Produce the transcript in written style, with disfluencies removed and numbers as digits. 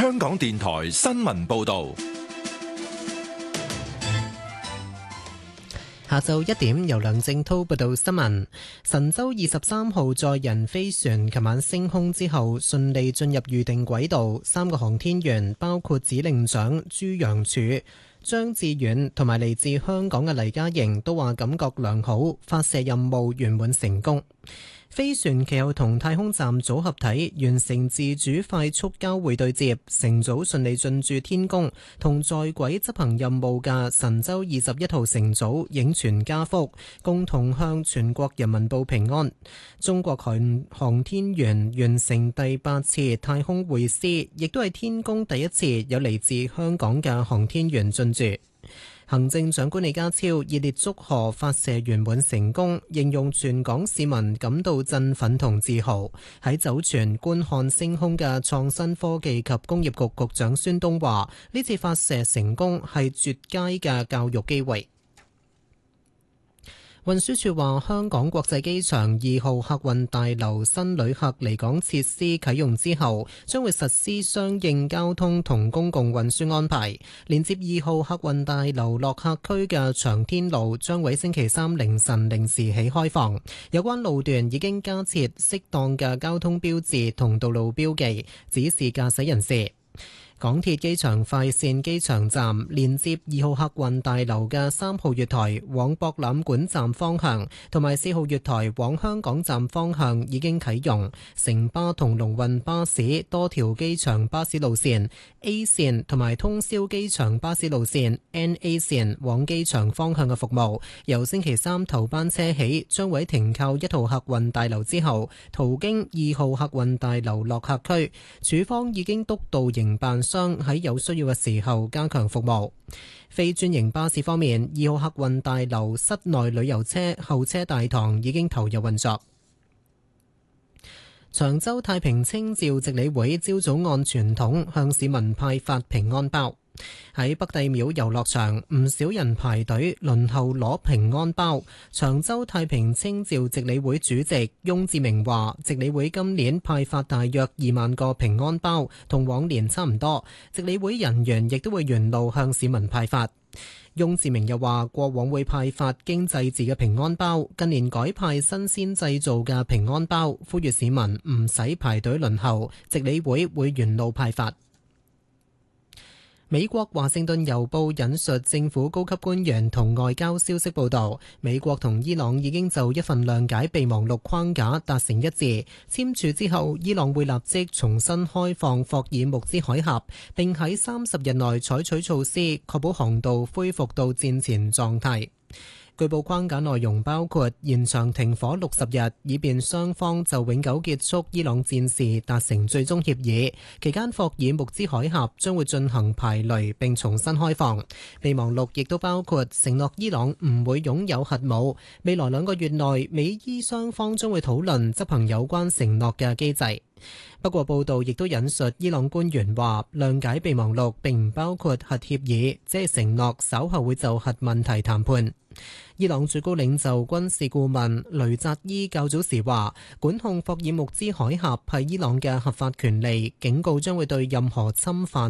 香港電台新聞報道。 下晝1點，由梁正滔報道新聞。神舟23號載人飛船琴晚升空之後，順利進入預定軌道。3個航天員包括指令長朱楊柱、張志遠同埋嚟自香港嘅黎嘉瑩都話感覺良好，發射任務圓滿成功。飛船其後同太空站組合體完成自主快速交會對接，乘組順利進駐天宮，同在軌執行任務嘅神舟21號乘組影全家福，共同向全國人民報平安。中國航天員完成第8次太空會師，亦都係天宮第一次有嚟自香港嘅航天員進駐。行政長官李家超熱烈祝賀發射圓滿成功，形容全港市民感到振奮同自豪。喺酒泉觀看升空嘅創新科技及工業局局長孫東話：呢次發射成功係絕佳嘅教育機會。運輸署話，香港國際機場2號客運大樓新旅客離港設施啟用之後，將會實施相應交通同公共運輸安排。連接2號客運大樓落客區嘅長天路將會星期三凌晨0時起開放。有關路段已經加設適當嘅交通標誌同道路標記，指示駕駛人士。港鐵機場快線機場站連接2號客運大樓嘅3號月台往博覽館站方向，同埋4號月台往香港站方向已經啟用。城巴同龍運巴士多條機場巴士路線 A 線同埋通宵機場巴士路線 NA 線往機場方向嘅服務，由星期三頭班車起，將會停靠1號客運大樓之後，途經2號客運大樓落客區。署方已經督導營辦商喺有需要嘅時候加強服務。非專營巴士方面，2號客運大樓室內旅遊車候車大堂已經投入運作。長洲太平清醮值理會朝早按傳統向市民派發平安包。喺北帝廟遊樂場，唔少人排隊輪候攞平安包。長洲太平清醮值理會主席翁志明話，值理會今年派發大約2萬個平安包，同往年差唔多。值理會人員亦都會沿路向市民派發。翁志明又話，過往會派發經製字嘅平安包，近年改派新鮮製造嘅平安包，呼籲市民唔使排隊輪候，值理會沿路派發。美國華盛頓郵報引述政府高級官員同外交消息報道，美國同伊朗已經就一份諒解備忘錄框架達成一致，簽署之後，伊朗會立即重新開放霍爾木茲海峽，並喺30日內採取措施，確保航道恢復到戰前狀態。據報框架內容包括延長停火60日，以便雙方就永久結束伊朗戰事達成最終協議。期間霍爾木茲海峽將會進行排雷並重新開放。備忘錄亦都包括承諾伊朗唔會擁有核武。未來2個月內，美伊雙方將會討論執行有關承諾嘅機制。不過報道亦都引述伊朗官員話，諒解備忘錄並唔包括核協議，只係承諾稍後會就核問題談判。伊朗最高領袖軍事顧問雷扎伊較早時話，管控霍爾木茲海峽係伊朗嘅合法權利，警告將會對任何侵犯